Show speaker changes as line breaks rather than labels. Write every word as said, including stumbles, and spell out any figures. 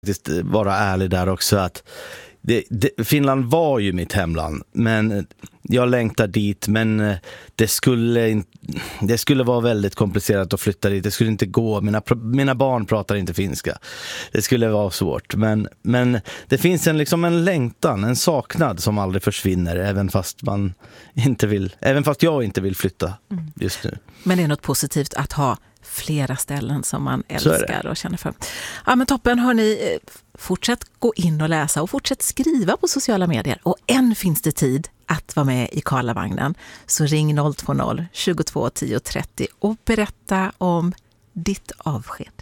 Vara ärlig där också att det, det, Finland var ju mitt hemland, men jag längtar dit, men det skulle det skulle vara väldigt komplicerat att flytta dit. Det skulle inte gå. Mina, mina barn pratar inte finska. Det skulle vara svårt, men, men det finns en, liksom en längtan, en saknad som aldrig försvinner, även fast man inte vill, även fast jag inte vill flytta just nu.
Men det är något positivt att ha flera ställen som man älskar och känner för. Ja, men toppen, hörni, fortsätt gå in och läsa och fortsätt skriva på sociala medier. Och än finns det tid att vara med i Karlavagnen. Så ring noll två noll, tjugotvå tio trettio och berätta om ditt avsked.